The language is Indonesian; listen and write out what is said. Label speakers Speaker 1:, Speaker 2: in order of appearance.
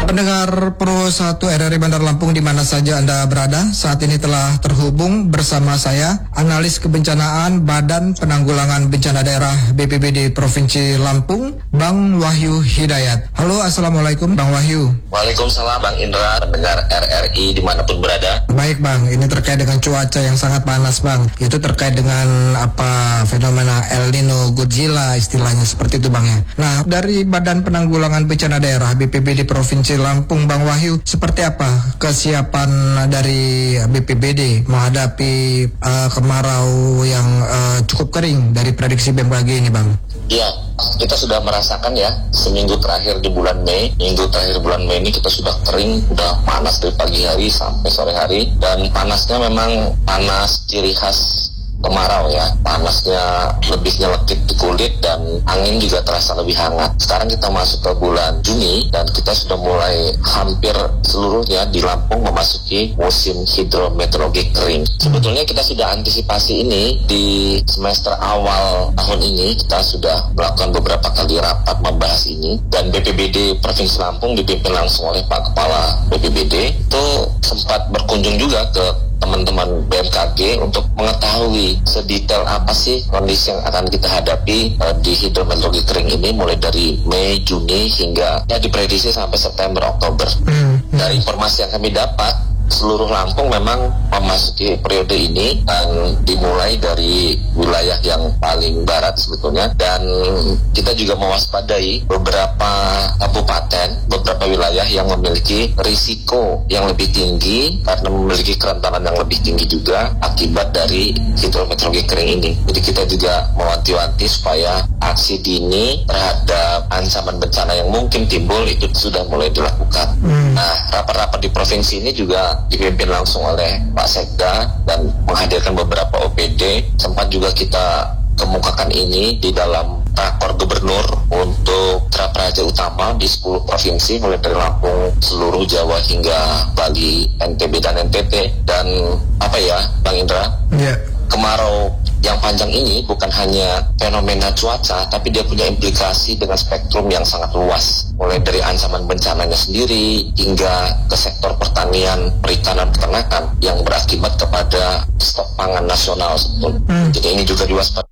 Speaker 1: Pendengar Pro 1 RRI Bandar Lampung di mana saja Anda berada, saat ini telah terhubung bersama saya, analis kebencanaan Badan Penanggulangan Bencana Daerah BPBD Provinsi Lampung, Bang Wahyu Hidayat. Halo, Assalamualaikum Bang Wahyu.
Speaker 2: Waalaikumsalam Bang Indra, pendengar RRI dimanapun berada.
Speaker 1: Baik Bang, ini terkait dengan cuaca yang sangat panas Bang. Itu terkait dengan fenomena El Nino, Godzilla istilahnya seperti itu Bang ya. Nah, dari Badan Penanggulangan Bencana Daerah BPBD Provinsi Lampung, Bang Wahyu, seperti apa kesiapan dari BPBD menghadapi kemarau yang cukup kering dari prediksi BMKG ini, Bang?
Speaker 2: Ya, kita sudah merasakan ya, seminggu terakhir di bulan Mei, ini kita sudah kering, udah panas dari pagi hari sampai sore hari, dan panasnya memang panas ciri khas kemarau ya, panasnya lebih nyelekit di kulit dan angin juga terasa lebih hangat. Sekarang kita masuk ke bulan Juni dan kita sudah mulai hampir seluruhnya di Lampung memasuki musim hidrometeorologi kering. Sebetulnya kita sudah antisipasi ini di semester awal tahun ini, kita sudah melakukan beberapa kali rapat membahas ini, dan BPBD Provinsi Lampung dipimpin langsung oleh Pak Kepala BPBD itu sempat berkunjung juga ke teman-teman BMKG untuk mengetahui sedetail apa sih kondisi yang akan kita hadapi di hidrometeorologi kering ini mulai dari Mei, Juni hingga ya diprediksi sampai September, Oktober. Dari informasi yang kami dapat, seluruh Lampung memang memasuki periode ini dan dimulai dari wilayah yang paling barat sebetulnya, dan kita juga mewaspadai beberapa kabupaten, beberapa wilayah yang memiliki risiko yang lebih tinggi karena memiliki kerentanan yang lebih tinggi juga akibat dari hidrometeorologi kering ini. Jadi kita juga mewanti-wanti supaya aksi dini terhadap ancaman bencana yang mungkin timbul itu sudah mulai dilakukan. Nah, rapat-rapat di provinsi ini juga dipimpin langsung oleh Pak Sekda dan menghadirkan beberapa OPD. Sempat juga kita kemukakan ini di dalam rakor gubernur untuk praja utama di 10 provinsi mulai dari Lampung, seluruh Jawa hingga Bali, NTB dan NTT. Dan Bang Indra, kemarau yang panjang ini bukan hanya fenomena cuaca, tapi dia punya implikasi dengan spektrum yang sangat luas, mulai dari ancaman bencananya sendiri hingga ke sektor pertanian, perikanan, peternakan yang berakibat kepada stok pangan nasional sebetulnya. Jadi ini juga diwaspadai